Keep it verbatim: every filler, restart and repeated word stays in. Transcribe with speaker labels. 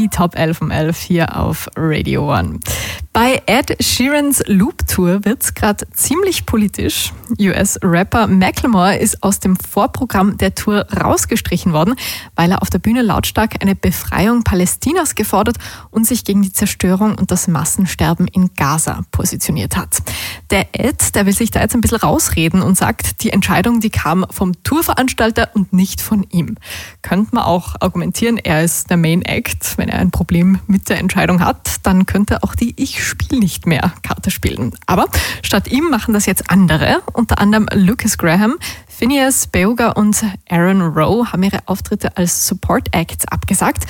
Speaker 1: die Top elf um elf hier auf Radio One. Bei Ed Sheerans Loop Tour wird's gerade ziemlich politisch. U S-Rapper Macklemore ist aus dem Vorprogramm der Tour rausgestrichen worden, weil er auf der Bühne lautstark eine Befreiung Palästinas gefordert und sich gegen die Zerstörung und das Massensterben in Gaza positioniert hat. Der Ed, der will sich da jetzt ein bisschen rausreden und sagt, die Entscheidung, die kam vom Tourveranstalter und nicht von ihm. Könnte man auch argumentieren, er ist der Main Act. Wenn er ein Problem mit der Entscheidung hat, dann könnte auch die Ich Spiel nicht mehr Karte spielen. Aber statt ihm machen das jetzt andere, unter anderem Lucas Graham, Phineas Beoga und Aaron Rowe haben ihre Auftritte als Support Acts abgesagt